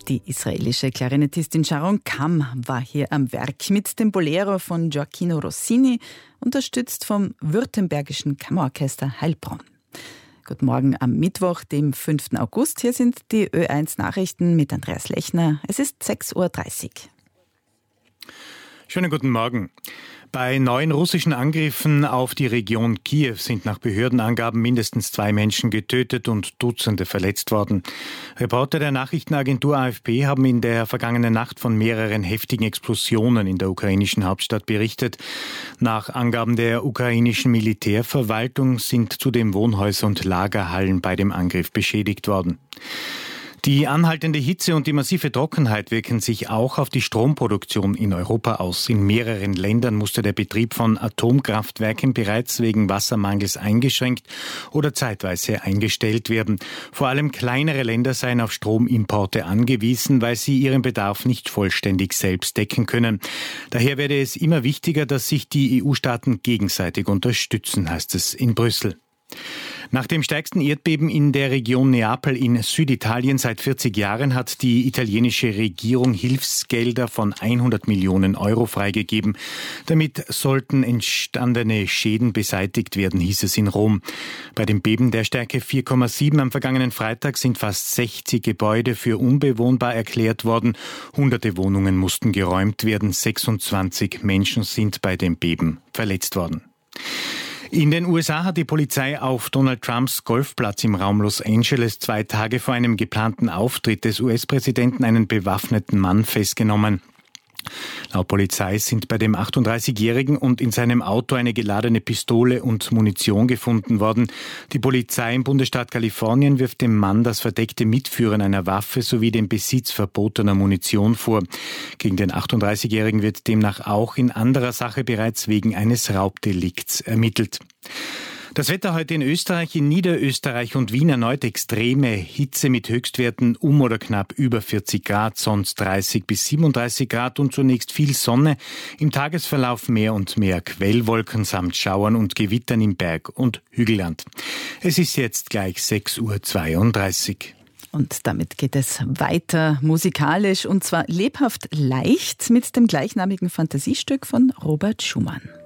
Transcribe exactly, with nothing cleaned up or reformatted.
Die israelische Klarinettistin Sharon Kam war hier am Werk mit dem Bolero von Gioacchino Rossini, unterstützt vom Württembergischen Kammerorchester Heilbronn. Guten Morgen am Mittwoch, dem fünften August. Hier sind die Ö eins Nachrichten mit Andreas Lechner. Es ist sechs Uhr dreißig. Schönen guten Morgen. Bei neuen russischen Angriffen auf die Region Kiew sind nach Behördenangaben mindestens zwei Menschen getötet und Dutzende verletzt worden. Reporter der Nachrichtenagentur A F P haben in der vergangenen Nacht von mehreren heftigen Explosionen in der ukrainischen Hauptstadt berichtet. Nach Angaben der ukrainischen Militärverwaltung sind zudem Wohnhäuser und Lagerhallen bei dem Angriff beschädigt worden. Die anhaltende Hitze und die massive Trockenheit wirken sich auch auf die Stromproduktion in Europa aus. In mehreren Ländern musste der Betrieb von Atomkraftwerken bereits wegen Wassermangels eingeschränkt oder zeitweise eingestellt werden. Vor allem kleinere Länder seien auf Stromimporte angewiesen, weil sie ihren Bedarf nicht vollständig selbst decken können. Daher werde es immer wichtiger, dass sich die E U-Staaten gegenseitig unterstützen, heißt es in Brüssel. Nach dem stärksten Erdbeben in der Region Neapel in Süditalien seit vierzig Jahren hat die italienische Regierung Hilfsgelder von hundert Millionen Euro freigegeben. Damit sollten entstandene Schäden beseitigt werden, hieß es in Rom. Bei dem Beben der Stärke vier Komma sieben am vergangenen Freitag sind fast sechzig Gebäude für unbewohnbar erklärt worden. Hunderte Wohnungen mussten geräumt werden. sechsundzwanzig Menschen sind bei dem Beben verletzt worden. In den U S A hat die Polizei auf Donald Trumps Golfplatz im Raum Los Angeles zwei Tage vor einem geplanten Auftritt des U S-Präsidenten einen bewaffneten Mann festgenommen. Laut Polizei sind bei dem achtunddreißigjährigen und in seinem Auto eine geladene Pistole und Munition gefunden worden. Die Polizei im Bundesstaat Kalifornien wirft dem Mann das verdeckte Mitführen einer Waffe sowie den Besitz verbotener Munition vor. Gegen den achtunddreißigjährigen wird demnach auch in anderer Sache bereits wegen eines Raubdelikts ermittelt. Das Wetter heute in Österreich, in Niederösterreich und Wien erneut extreme Hitze mit Höchstwerten um oder knapp über vierzig Grad, sonst dreißig bis siebenunddreißig Grad und zunächst viel Sonne. Im Tagesverlauf mehr und mehr Quellwolken samt Schauern und Gewittern im Berg- und Hügelland. Es ist jetzt gleich sechs Uhr zweiunddreißig. Und damit geht es weiter musikalisch und zwar lebhaft leicht mit dem gleichnamigen Fantasiestück von Robert Schumann.